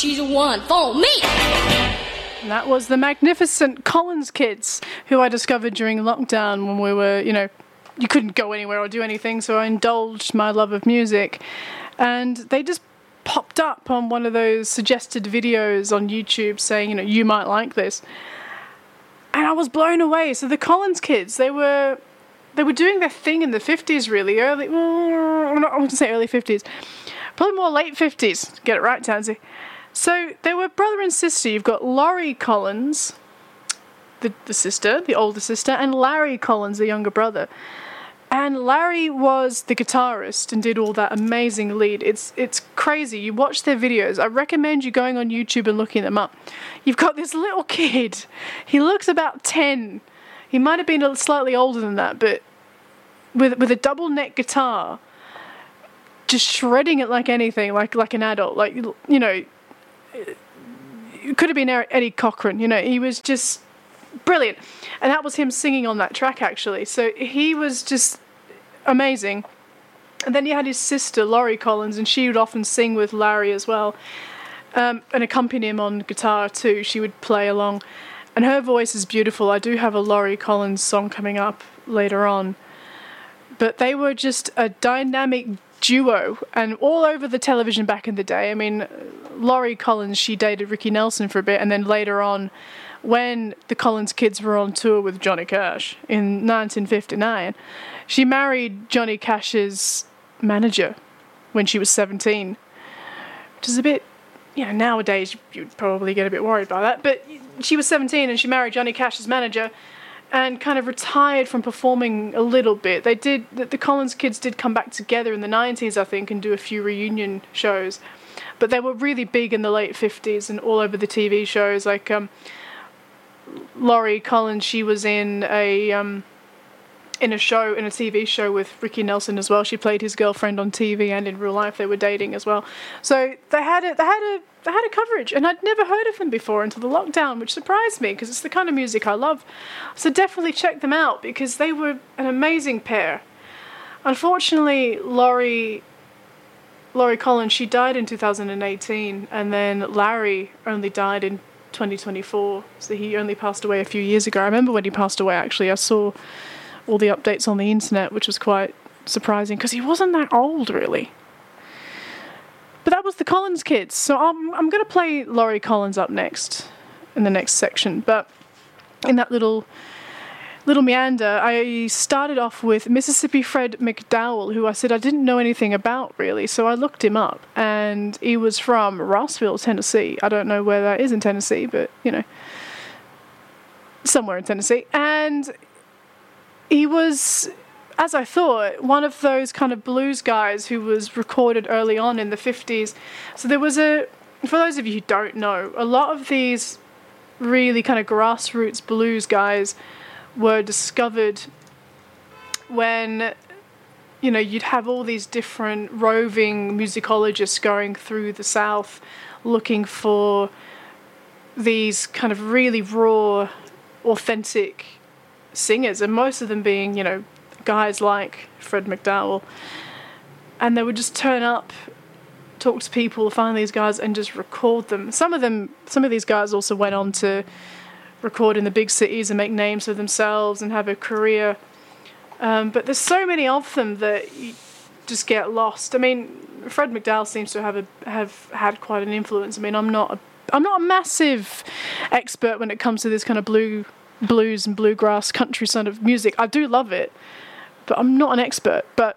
she's the one for me. And that was the magnificent Collins Kids, who I discovered during lockdown when we were, you couldn't go anywhere or do anything, so I indulged my love of music. And they just popped up on one of those suggested videos on YouTube saying, you might like this. And I was blown away. So the Collins Kids, they were doing their thing in the 50s, really. I wouldn't say early 50s. Probably more late 50s. Get it right, Tansy. So they were brother and sister. You've got Laurie Collins, the sister, the older sister, and Larry Collins, the younger brother. And Larry was the guitarist and did all that amazing lead. It's crazy. You watch their videos. I recommend you going on YouTube and looking them up. You've got this little kid. He looks about 10. He might have been slightly older than that, but with a double neck guitar, just shredding it like anything, like an adult. It could have been Eddie Cochran. He was just brilliant. And that was him singing on that track, actually. So he was just amazing. And then you had his sister, Laurie Collins, and she would often sing with Larry as well, and accompany him on guitar too. She would play along. And her voice is beautiful. I do have a Laurie Collins song coming up later on. But they were just a dynamic duo, and all over the television back in the day. I mean, Laurie Collins, she dated Ricky Nelson for a bit, and then later on, when the Collins Kids were on tour with Johnny Cash in 1959, she married Johnny Cash's manager when she was 17, which is a bit, nowadays you'd probably get a bit worried by that, but she was 17 and she married Johnny Cash's manager and kind of retired from performing a little bit. The Collins Kids did come back together in the 90s, I think, and do a few reunion shows, but they were really big in the late 50s and all over the TV shows. Like Laurie Collins, she was in a TV show with Ricky Nelson as well. She played his girlfriend on TV, and in real life they were dating as well. So they had a coverage, and I'd never heard of them before until the lockdown, which surprised me because it's the kind of music I love. So definitely check them out because they were an amazing pair. Unfortunately, Laurie Collins, she died in 2018, and then Larry only died in 2024, so he only passed away a few years ago. I remember when he passed away, actually. I saw all the updates on the internet, which was quite surprising because he wasn't that old, really. But that was the Collins Kids. So I'm going to play Laurie Collins up next in the next section. But in that little meander, I started off with Mississippi Fred McDowell, who I said I didn't know anything about, really. So I looked him up, and he was from Rossville, Tennessee. I don't know where that is in Tennessee, but, somewhere in Tennessee. And he was, as I thought, one of those kind of blues guys who was recorded early on in the 50s. So there was for those of you who don't know, a lot of these really kind of grassroots blues guys were discovered when, you'd have all these different roving musicologists going through the South looking for these kind of really raw, authentic singers, and most of them being, guys like Fred McDowell. And they would just turn up, talk to people, find these guys, and just record them. Some of these guys also went on to record in the big cities and make names for themselves and have a career. But there's so many of them that you just get lost. I mean, Fred McDowell seems to have had quite an influence. I mean, I'm not a massive expert when it comes to this kind of blues and bluegrass country sort of music. I do love it, but I'm not an expert. But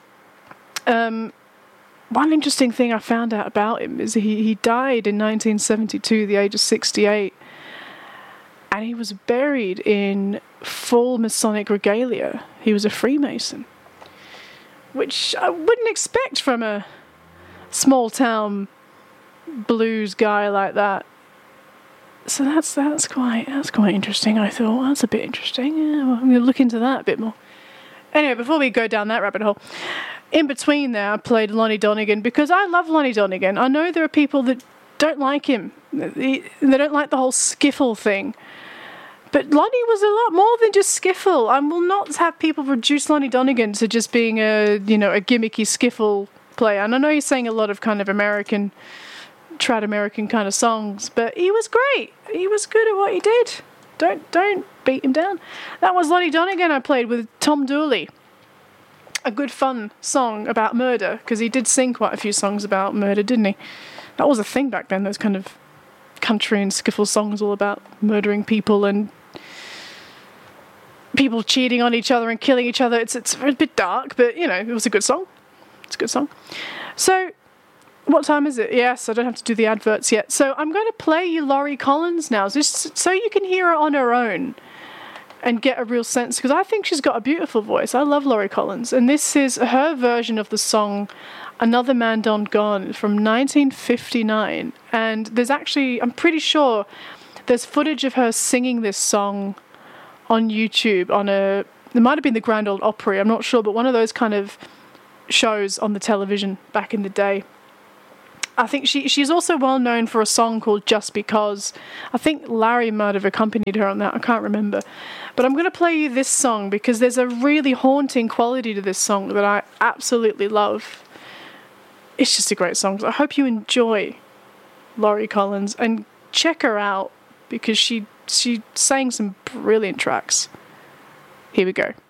one interesting thing I found out about him is he died in 1972, the age of 68. And he was buried in full Masonic regalia. He was a Freemason, which I wouldn't expect from a small-town blues guy like that. So that's quite interesting. I thought, well, that's a bit interesting. Yeah, well, I'm going to look into that a bit more. Anyway, before we go down that rabbit hole, in between there, I played Lonnie Donegan because I love Lonnie Donegan. I know there are people that don't like him. They don't like the whole skiffle thing. But Lonnie was a lot more than just skiffle. I will not have people reduce Lonnie Donegan to just being a gimmicky skiffle player. And I know he's saying a lot of kind of American trad American kind of songs, but he was great. He was good at what he did. Don't beat him down. That was Lonnie Donegan I played with Tom Dooley. A good fun song about murder, because he did sing quite a few songs about murder, didn't he? That was a thing back then, those kind of country and skiffle songs all about murdering people and people cheating on each other and killing each other. It's a bit dark, but, you know, it was a good song. It's a good song. So, what time is it? Yes, I don't have to do the adverts yet. So I'm going to play you Laurie Collins now, just so you can hear her on her own and get a real sense, because I think she's got a beautiful voice. I love Laurie Collins. And this is her version of the song Another Man Done Gone from 1959. And there's actually, I'm pretty sure, there's footage of her singing this song on YouTube it might have been the Grand Ole Opry, I'm not sure, but one of those kind of shows on the television back in the day. I think she's also well known for a song called Just Because. I think Larry might have accompanied her on that. I can't remember. But I'm going to play you this song because there's a really haunting quality to this song that I absolutely love. It's just a great song. So I hope you enjoy Laurie Collins and check her out because she sang some brilliant tracks. Here we go.